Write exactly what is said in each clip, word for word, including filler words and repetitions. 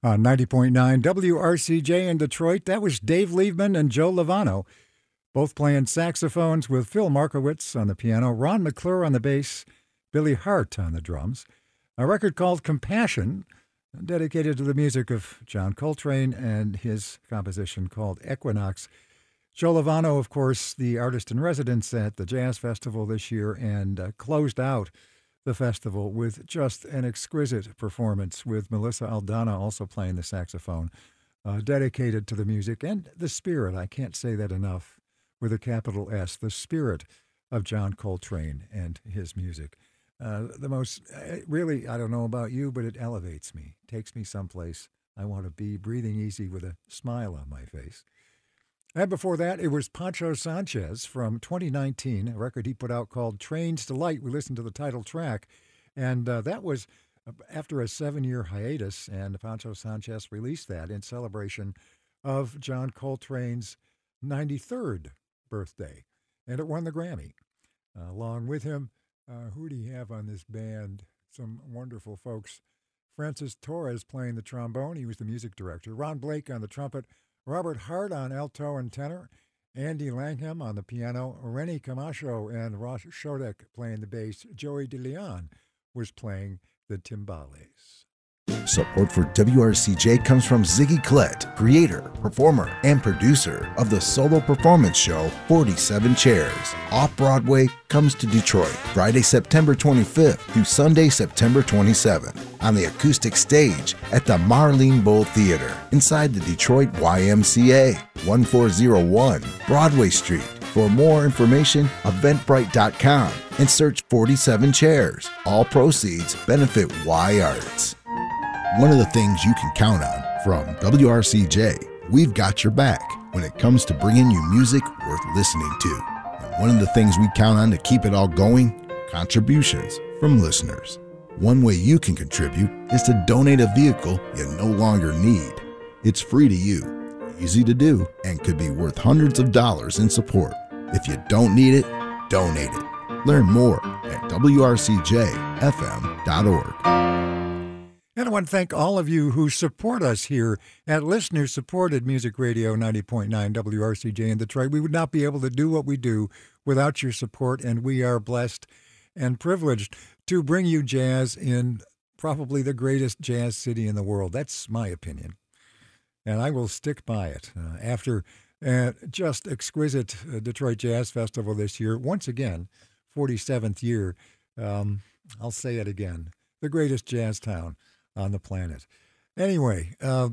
On ninety point nine W R C J in Detroit, that was Dave Liebman and Joe Lovano, both playing saxophones with Phil Markowitz on the piano, Ron McClure on the bass, Billy Hart on the drums. A record called Compassion, dedicated to the music of John Coltrane and his composition called Equinox. Joe Lovano, of course, the artist-in-residence at the Jazz Festival this year, and uh, closed out the festival with just an exquisite performance with Melissa Aldana also playing the saxophone, uh, dedicated to the music and the spirit, I can't say that enough, with a capital S, the spirit of John Coltrane and his music. Uh, the most, really, I don't know about you, but it elevates me, takes me someplace I want to be, breathing easy with a smile on my face. And before that, it was Pancho Sanchez from twenty nineteen, a record he put out called Trains Delight. We listened to the title track, and uh, that was after a seven-year hiatus, and Pancho Sanchez released that in celebration of John Coltrane's ninety-third birthday, and it won the Grammy. Uh, along with him, uh, who do you have on this band? Some wonderful folks. Francis Torres playing the trombone. He was the music director. Ron Blake on the trumpet. Robert Hart on alto and tenor, Andy Langham on the piano, Rennie Camacho and Ross Shodek playing the bass. Joey DeLeon was playing the timbales. Support for W R C J comes from Ziggy Klett, creator, performer, and producer of the solo performance show forty-seven Chairs. Off-Broadway comes to Detroit Friday, September twenty-fifth through Sunday, September twenty-seventh on the acoustic stage at the Marlene Bowl Theater inside the Detroit Y M C A, one four zero one Broadway Street. For more information, eventbrite dot com and search forty-seven Chairs. All proceeds benefit Y Arts. One of the things you can count on from W R C J, we've got your back when it comes to bringing you music worth listening to. And one of the things we count on to keep it all going, contributions from listeners. One way you can contribute is to donate a vehicle you no longer need. It's free to you, easy to do, and could be worth hundreds of dollars in support. If you don't need it, donate it. Learn more at W R C J F M dot org. And I want to thank all of you who support us here at listener-supported Music Radio ninety point nine W R C J in Detroit. We would not be able to do what we do without your support, and we are blessed and privileged to bring you jazz in probably the greatest jazz city in the world. That's my opinion, and I will stick by it. Uh, after uh, just exquisite uh, Detroit Jazz Festival this year, once again, forty-seventh year, um, I'll say it again, the greatest jazz town on the planet. Anyway, uh,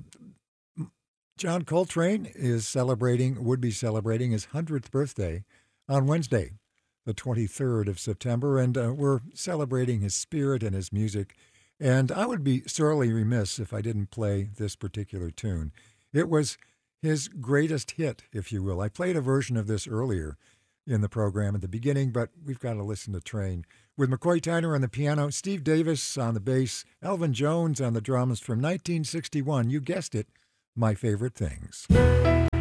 John Coltrane is celebrating, would be celebrating his hundredth birthday on Wednesday, the twenty-third of September, and uh, we're celebrating his spirit and his music. And I would be sorely remiss if I didn't play this particular tune. It was his greatest hit, if you will. I played a version of this earlier in the program at the beginning, but we've got to listen to Train. With McCoy Tyner on the piano, Steve Davis on the bass, Elvin Jones on the drums from nineteen sixty-one. You guessed it, My Favorite Things.